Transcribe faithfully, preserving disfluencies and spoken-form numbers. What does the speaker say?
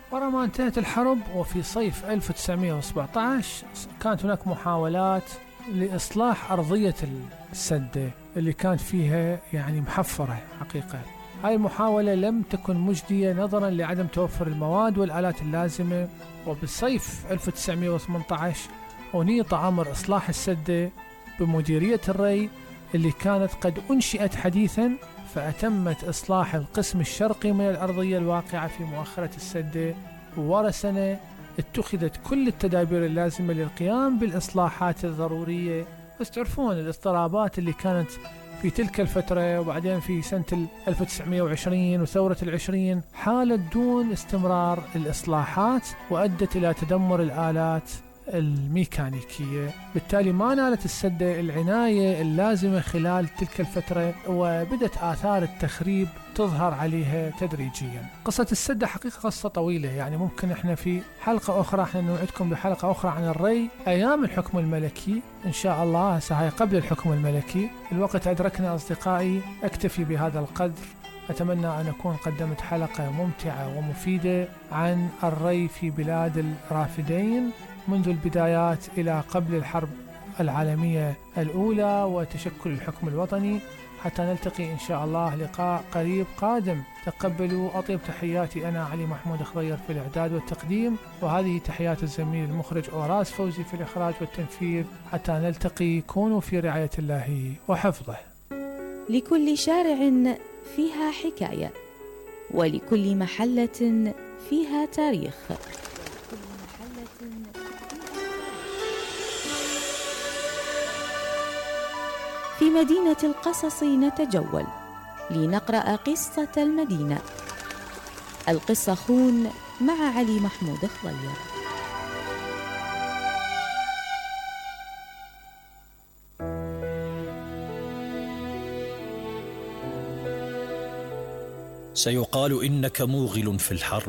ورا ما انتهت الحرب وفي صيف ألف وتسعمئة وسبعة عشر كانت هناك محاولات لإصلاح أرضية السدة اللي كانت فيها يعني محفرة حقيقة. هاي المحاولة لم تكن مجدية نظرا لعدم توفر المواد والآلات اللازمة. وبالصيف ألف وتسعمئة وثمانية عشر أنيط أمر إصلاح السدة بمديرية الري اللي كانت قد أنشئت حديثا، فأتمت إصلاح القسم الشرقي من الأرضية الواقعة في مؤخرة السدة. ورا سنة اتخذت كل التدابير اللازمة للقيام بالإصلاحات الضرورية. بس تعرفون الاضطرابات اللي كانت في تلك الفترة، وبعدين في سنة ألف وتسعمئة وعشرين وثورة العشرين حالت دون استمرار الإصلاحات وأدت إلى تدمر الآلات الميكانيكية. بالتالي ما نالت السدة العناية اللازمة خلال تلك الفترة، وبدت آثار التخريب تظهر عليها تدريجيا. قصة السدة حقيقة قصة طويلة، يعني ممكن احنا في حلقة أخرى احنا نوعدكم بحلقة أخرى عن الري أيام الحكم الملكي إن شاء الله. هسه قبل الحكم الملكي. الوقت أدركنا أصدقائي، أكتفي بهذا القدر. أتمنى أن أكون قدمت حلقة ممتعة ومفيدة عن الري في بلاد الرافدين منذ البدايات إلى قبل الحرب العالمية الأولى وتشكل الحكم الوطني، حتى نلتقي إن شاء الله لقاء قريب قادم. تقبلوا أطيب تحياتي، أنا علي محمود خضير في الإعداد والتقديم، وهذه تحيات الزميل المخرج أوراس فوزي في الإخراج والتنفيذ. حتى نلتقي، كونوا في رعاية الله وحفظه. لكل شارع فيها حكاية، ولكل محلة فيها تاريخ. في مدينة القصص نتجول لنقرأ قصة المدينة. القصة مع علي محمود خضير. سيقال إنك موغل في الحرب،